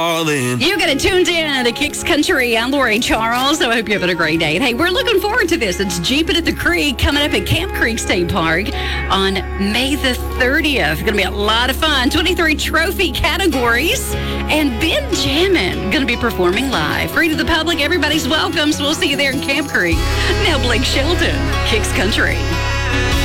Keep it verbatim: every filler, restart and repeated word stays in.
You got it tuned in to Kicks Country. I'm Lori Charles, so I hope you're having a great day. Hey, we're looking forward to this. It's Jeeping at the Creek coming up at Camp Creek State Park on May the thirtieth. Going to be a lot of fun. twenty-three trophy categories. And Benjamin going to be performing live. Free to the public. Everybody's welcome, so we'll see you there in Camp Creek. Now Blake Shelton, Kicks Country.